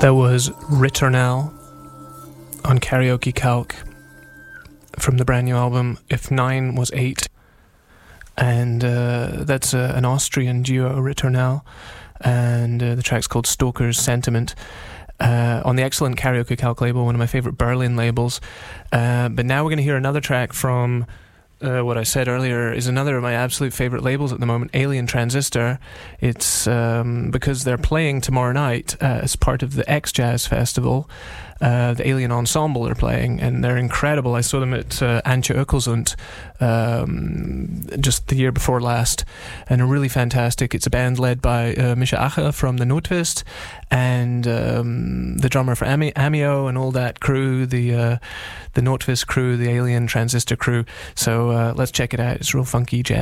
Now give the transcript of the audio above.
That was Ritternell on Karaoke Calc from the brand new album If 9 Was 8. And that's an Austrian duo, Ritternell, and the track's called Stoker's Sentiment. On the excellent Karaoke Calc label, one of my favourite Berlin labels. But now we're going to hear another track from what I said earlier is another of my absolute favourite labels at the moment, Alien Transistor. It's because they're playing tomorrow night as part of the X-Jazz Festival. The Alien Ensemble are playing, and they're incredible. I saw them at Antje Ökelsund just the year before last, and are really fantastic. It's a band led by Misha Ache from the Notwist, and the drummer for Amio and all that crew, the Notwist crew, the Alien Transistor crew. So let's check it out. It's real funky jazz.